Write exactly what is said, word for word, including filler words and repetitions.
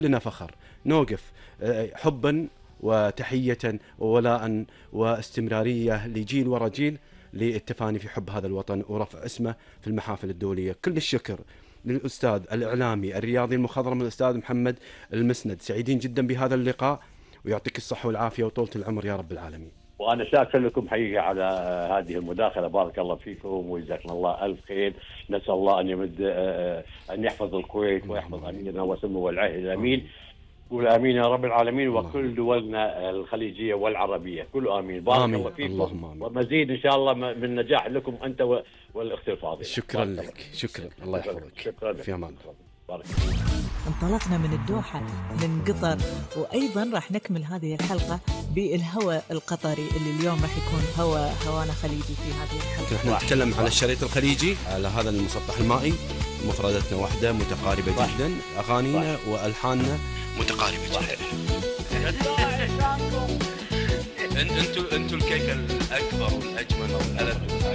لنا فخر نوقف حبا وتحية وولاء واستمرارية لجيل ورا جيل للتفاني في حب هذا الوطن ورفع اسمه في المحافل الدولية. كل الشكر للأستاذ الإعلامي الرياضي المخضرم الأستاذ محمد المسند. سعيدين جدا بهذا اللقاء ويعطيك الصحة والعافية وطولة العمر يا رب العالمين. وأنا شاكر لكم حقيقة على هذه المداخلة، بارك الله فيكم وجزاكم الله ألف خير. نسأل الله أن يمد أن يحفظ الكويت ويحفظ أميرنا وسمو والعهد الأمين. قول آمين يا رب العالمين. وكل دولنا الخليجية والعربية كل آمين. بارك آمين. الله فيكم ومزيد إن شاء الله من نجاح لكم أنت والأخت الفاضلة. شكرا لك. شكرا. الله يحفظك. شكرا. في أمان. انطلقنا من الدوحة من قطر، وأيضا راح نكمل هذه الحلقة بالهواء القطري اللي اليوم راح يكون هواء هوانا خليجي في هذه الحلقة. نحن نتكلم على الشريط الخليجي على هذا المسطح المائي. مفرداتنا واحدة متقاربة صح. جدا. أغانينا صح. وألحاننا متقاربة جدا. انتوا انتوا الكيكة الأكبر والأجمل والألذ.